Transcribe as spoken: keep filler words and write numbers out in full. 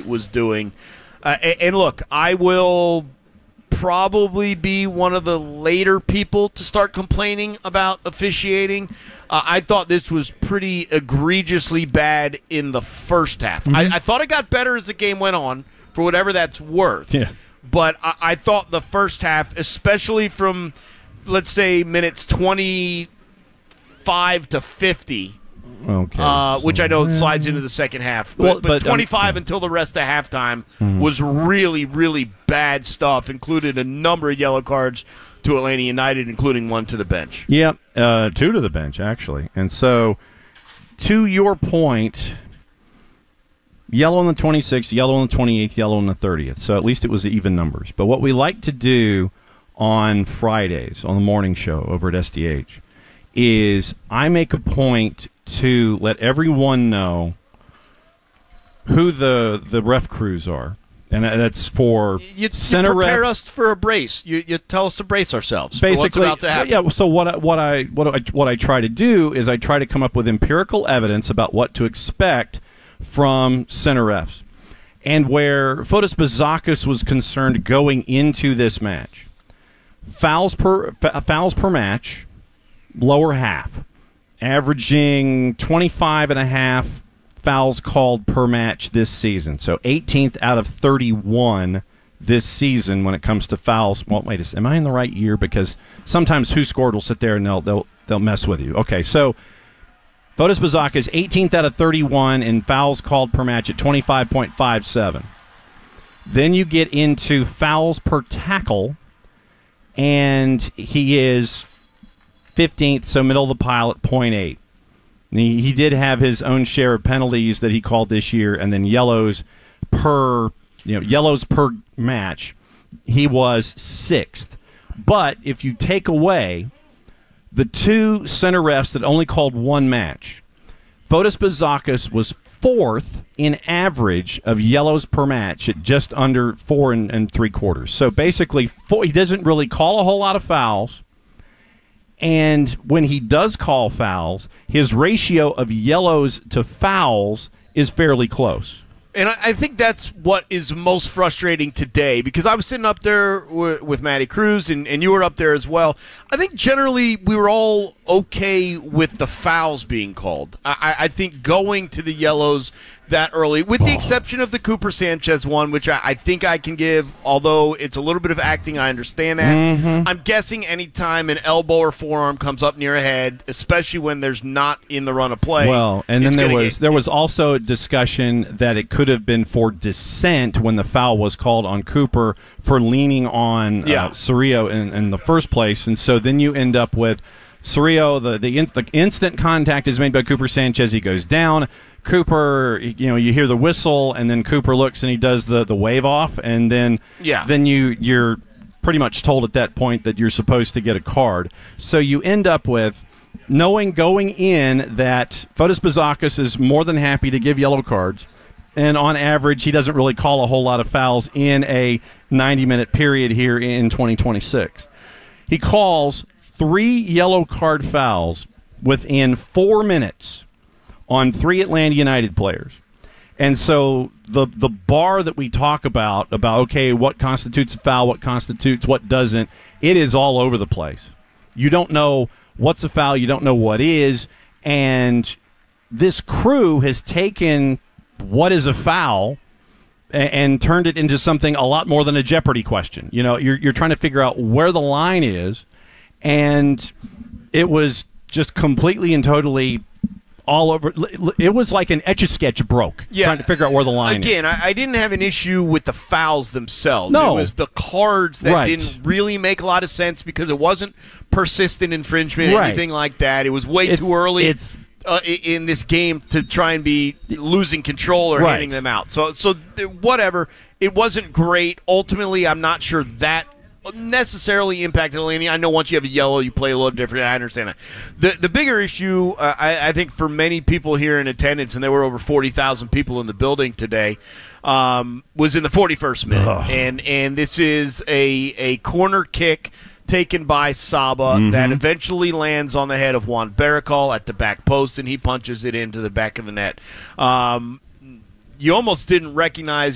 was doing. Uh, and, and look, I will probably be one of the later people to start complaining about officiating. Uh, I thought this was pretty egregiously bad in the first half. Mm-hmm. I, I thought it got better as the game went on, for whatever that's worth. Yeah. But I, I thought the first half, especially from, let's say, minutes twenty-five to fifty, okay, uh, which I know slides into the second half, but, well, but, but twenty-five um, until the rest of halftime mm-hmm. was really, really bad stuff, included a number of yellow cards to Atlanta United, including one to the bench. Yeah, uh, two to the bench, actually. And so, to your point, yellow on the twenty-sixth, yellow on the twenty-eighth, yellow on the thirtieth. So at least it was even numbers. But what we like to do on Fridays, on the morning show over at S D H, is I make a point to let everyone know who the, the ref crews are. And that's for you, center you prepare ref. us for a brace. You, you tell us to brace ourselves. Basically, for what's about to happen. Yeah. So what I, what I what I what I try to do is I try to come up with empirical evidence about what to expect from center refs, and where Fotis Bazakis was concerned going into this match, fouls per f- fouls per match, lower half, averaging twenty-five and a half fouls called per match this season. So eighteenth out of thirty-one this season when it comes to fouls. Well, wait a second. Am I in the right year? Because sometimes Who Scored will sit there and they'll they'll they'll mess with you. Okay, so Fotis Bazakis eighteenth out of thirty-one in fouls called per match at twenty-five point five seven. Then you get into fouls per tackle, and he is fifteenth, so middle of the pile at point eight. He, he did have his own share of penalties that he called this year, and then yellows per you know yellows per match. He was sixth. But if you take away the two center refs that only called one match, Fotis Bazakis was fourth in average of yellows per match at just under four and, and three quarters. So basically, four, he doesn't really call a whole lot of fouls. And when he does call fouls, his ratio of yellows to fouls is fairly close. And I, I think that's what is most frustrating today, because I was sitting up there w- with Matty Cruz, and, and you were up there as well. I think generally we were all okay with the fouls being called. I, I think going to the yellows that early, with the exception of the Cooper Sanchez one, which I, I think I can give, although it's a little bit of acting, I understand that. Mm-hmm. I'm guessing anytime an elbow or forearm comes up near a head, especially when there's not in the run of play. Well, and then there was get, there was also a discussion that it could have been for dissent when the foul was called on Cooper for leaning on yeah. uh, Cerrillo in, in the first place, and so then you end up with Cerrillo, the the, in, the instant contact is made by Cooper Sanchez. He goes down. Cooper, you know, you hear the whistle, and then Cooper looks and he does the, the wave off, and then yeah. then you you're pretty much told at that point that you're supposed to get a card. So you end up with knowing going in that Fotis Bazakis is more than happy to give yellow cards, and on average he doesn't really call a whole lot of fouls in a ninety-minute period here in twenty twenty-six. He calls three yellow card fouls within four minutes on three Atlanta United players. And so the the bar that we talk about, about, okay, what constitutes a foul, what constitutes, what doesn't, it is all over the place. You don't know what's a foul, you don't know what is, and this crew has taken what is a foul and, and turned it into something a lot more than a Jeopardy question. You know, you're you're trying to figure out where the line is, and it was just completely and totally all over. It was like an Etch-a-Sketch broke, yeah. trying to figure out where the line Again, is. Again, I, I didn't have an issue with the fouls themselves. No. It was the cards that right. didn't really make a lot of sense because it wasn't persistent infringement or right. anything like that. It was way it's, too early it's, uh, in this game to try and be losing control or right. handing them out. So, so whatever. It wasn't great. Ultimately, I'm not sure that necessarily impacted Atlanta. I know once you have a yellow, you play a little different. I understand that. The the bigger issue, uh, I, I think, for many people here in attendance, and there were over forty thousand people in the building today, um, was in the forty-first minute. Ugh. And and this is a, a corner kick taken by Saba mm-hmm. that eventually lands on the head of Juan Barracol at the back post, and he punches it into the back of the net. Um, you almost didn't recognize